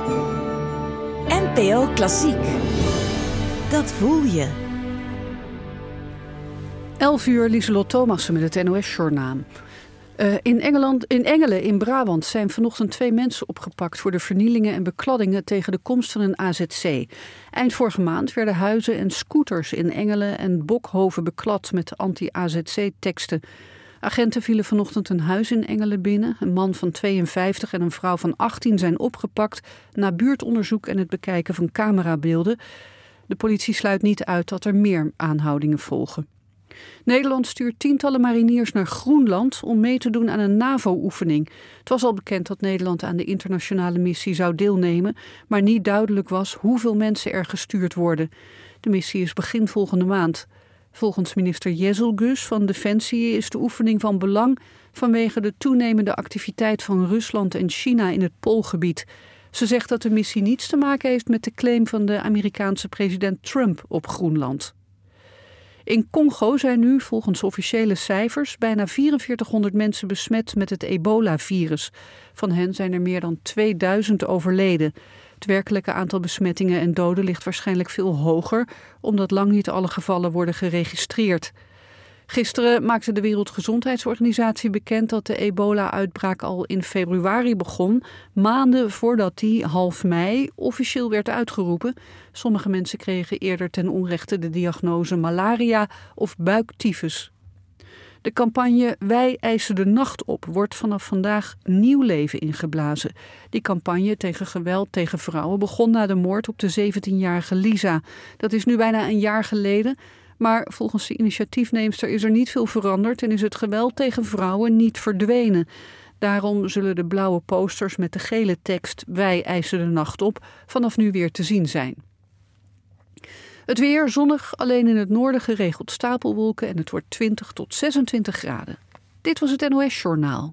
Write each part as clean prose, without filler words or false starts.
NPO Klassiek. Dat voel je. 11:00, Lieselot Thomassen met het NOS-journaal. In Engelen in Brabant zijn vanochtend 2 mensen opgepakt voor de vernielingen en bekladdingen tegen de komst van een AZC. Eind vorige maand werden huizen en scooters in Engelen en Bokhoven beklad met anti-AZC-teksten. Agenten vielen vanochtend een huis in Engelen binnen. Een man van 52 en een vrouw van 18 zijn opgepakt na buurtonderzoek en het bekijken van camerabeelden. De politie sluit niet uit dat er meer aanhoudingen volgen. Nederland stuurt tientallen mariniers naar Groenland om mee te doen aan een NAVO-oefening. Het was al bekend dat Nederland aan de internationale missie zou deelnemen, maar niet duidelijk was hoeveel mensen er gestuurd worden. De missie is begin volgende maand. Volgens minister Jezelgus van Defensie is de oefening van belang vanwege de toenemende activiteit van Rusland en China in het Poolgebied. Ze zegt dat de missie niets te maken heeft met de claim van de Amerikaanse president Trump op Groenland. In Congo zijn nu, volgens officiële cijfers, bijna 4400 mensen besmet met het ebola-virus. Van hen zijn er meer dan 2000 overleden. Het werkelijke aantal besmettingen en doden ligt waarschijnlijk veel hoger, omdat lang niet alle gevallen worden geregistreerd. Gisteren maakte de Wereldgezondheidsorganisatie bekend dat de ebola-uitbraak al in februari begon, maanden voordat die half mei officieel werd uitgeroepen. Sommige mensen kregen eerder ten onrechte de diagnose malaria of buiktyfus. De campagne Wij eisen de nacht op wordt vanaf vandaag nieuw leven ingeblazen. Die campagne tegen geweld tegen vrouwen begon na de moord op de 17-jarige Lisa. Dat is nu bijna een jaar geleden. Maar volgens de initiatiefneemster is er niet veel veranderd en is het geweld tegen vrouwen niet verdwenen. Daarom zullen de blauwe posters met de gele tekst Wij eisen de nacht op vanaf nu weer te zien zijn. Het weer zonnig, alleen in het noorden geregeld stapelwolken en het wordt 20 tot 26 graden. Dit was het NOS-journaal.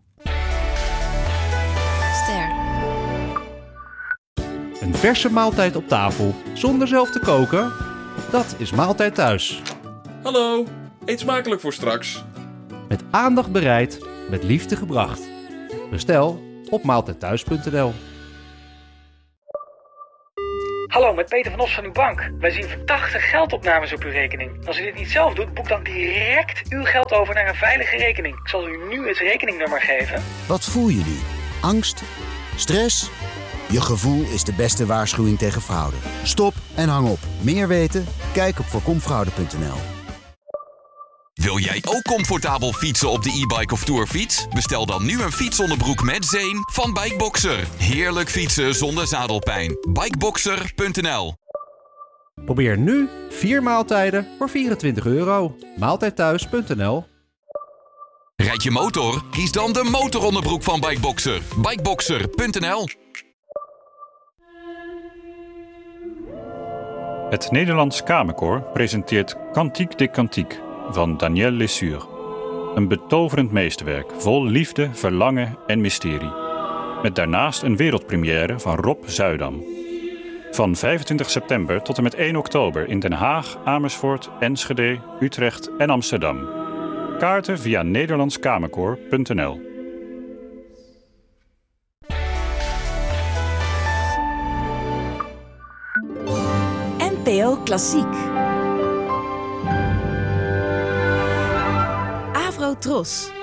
Ster. Een verse maaltijd op tafel zonder zelf te koken? Dat is Maaltijd Thuis. Hallo, eet smakelijk voor straks. Met aandacht bereid, met liefde gebracht. Bestel op maaltijdthuis.nl. Hallo, met Peter van Os van uw bank. Wij zien verdachte geldopnames op uw rekening. Als u dit niet zelf doet, boek dan direct uw geld over naar een veilige rekening. Ik zal u nu het rekeningnummer geven. Wat voel je nu? Angst? Stress? Je gevoel is de beste waarschuwing tegen fraude. Stop en hang op. Meer weten? Kijk op voorkomfraude.nl. Wil jij ook comfortabel fietsen op de e-bike of tourfiets? Bestel dan nu een fietsonderbroek met zeem van Bikeboxer. Heerlijk fietsen zonder zadelpijn. Bikeboxer.nl. Probeer nu 4 maaltijden voor €24. Maaltijdthuis.nl. Rijd je motor? Kies dan de motoronderbroek van Bikeboxer. Bikeboxer.nl. Het Nederlands Kamerkoor presenteert Cantique des Cantiques van Daniel Lesur. Een betoverend meesterwerk vol liefde, verlangen en mysterie. Met daarnaast een wereldpremière van Rob Zuidam. Van 25 september tot en met 1 oktober in Den Haag, Amersfoort, Enschede, Utrecht en Amsterdam. Kaarten via nederlandskamerkoor.nl. NPO Klassiek. Avro Tros.